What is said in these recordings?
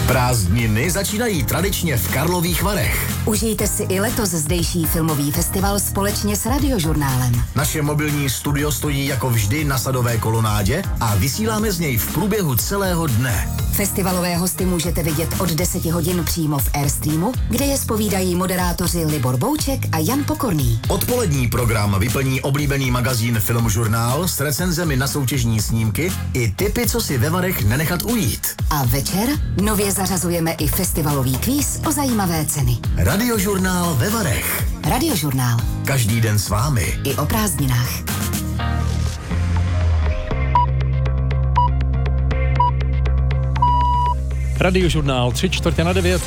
Prázdniny začínají tradičně v Karlových Varech. Užijte si i letos zdejší filmový festival společně s Radiožurnálem. Naše mobilní studio stojí jako vždy na Sadové kolonádě a vysíláme z něj v průběhu celého dne. Festivalové hosty můžete vidět od 10 hodin přímo v Airstreamu, kde je zpovídají moderátoři Libor Bouček a Jan Pokorný. Odpolední program vyplní oblíbený magazín Filmžurnál s recenzemi na soutěžní snímky i tipy, co si ve Varech nenechat ujít. A večer nově zařazujeme i festivalový kvíz o zajímavé ceny. Radiožurnál ve Varech. Radiožurnál. Každý den s vámi. I o prázdninách. Radiožurnál 3:45.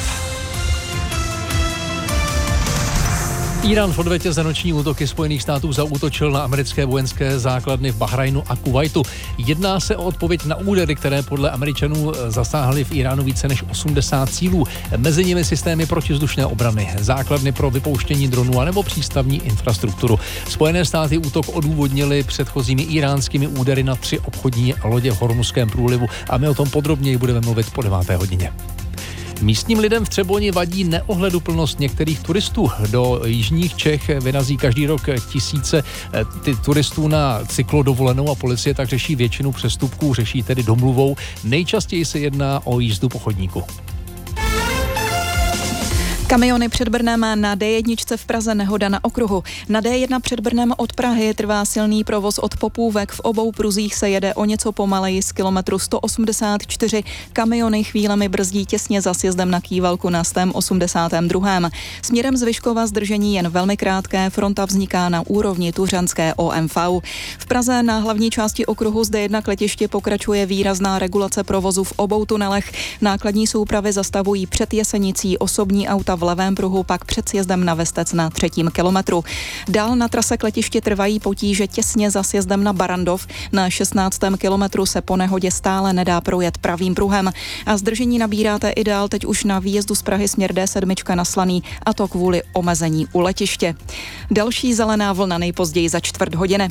Írán v odvetě za noční útoky Spojených států zaútočil na americké vojenské základny v Bahrajnu a Kuvajtu. Jedná se o odpověď na údery, které podle Američanů zasáhly v Iránu více než 80 cílů. Mezi nimi systémy protivzdušné obrany, základny pro vypouštění dronů anebo přístavní infrastrukturu. Spojené státy útok odůvodnili předchozími iránskými údery na 3 obchodní lodě v Hormuzském průlivu a my o tom podrobněji budeme mluvit po 9. hodině. Místním lidem v Třeboni vadí neohleduplnost některých turistů. Do jižních Čech vyrazí každý rok tisíce turistů na cyklodovolenou a policie tak řeší většinu přestupků, řeší tedy domluvou. Nejčastěji se jedná o jízdu po chodníku. Kamiony před Brnem na D1 v Praze, nehoda na okruhu. Na D1 před Brnem od Prahy trvá silný provoz od Popůvek. V obou pruzích se jede o něco pomaleji z kilometru 184. Kamiony chvílemi brzdí těsně za sjezdem na Kývalku na 182. Směrem z Vyškova zdržení jen velmi krátké, fronta vzniká na úrovni tuřanské OMV. V Praze na hlavní části okruhu z D1 k letišti pokračuje výrazná regulace provozu v obou tunelech. Nákladní soupravy zastavují před Jesenicí, osobní auta v levém pruhu, pak před sjezdem na Vestec na 3. kilometru. Dál na trase k letišti trvají potíže těsně za sjezdem na Barandov. Na 16. kilometru se po nehodě stále nedá projet pravým pruhem a zdržení nabíráte i dál teď už na výjezdu z Prahy směr D7 na Slaný, a to kvůli omezení u letiště. Další zelená vlna nejpozději za 4 hodiny.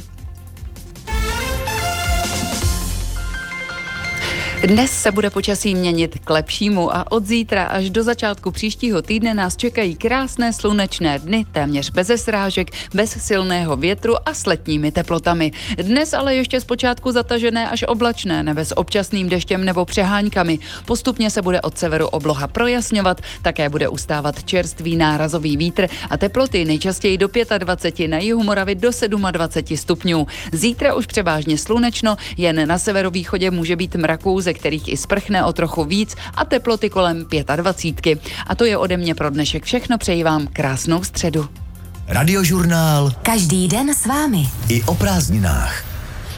Dnes se bude počasí měnit k lepšímu a od zítra až do začátku příštího týdne nás čekají krásné slunečné dny, téměř bez srážek, bez silného větru a s letními teplotami. Dnes ale ještě zpočátku zatažené až oblačné, nebe s občasným deštěm nebo přeháňkami. Postupně se bude od severu obloha projasňovat, také bude ustávat čerstvý nárazový vítr a teploty nejčastěji do 25, na jihu Moravy do 27 stupňů. Zítra už převážně slunečno, jen na severovýchodě může být mraků, ze kterých i sprchne o trochu víc a teploty kolem 25. A to je ode mě pro dnešek všechno, přeji vám krásnou středu. Radiožurnál. Každý den s vámi. I o prázdninách.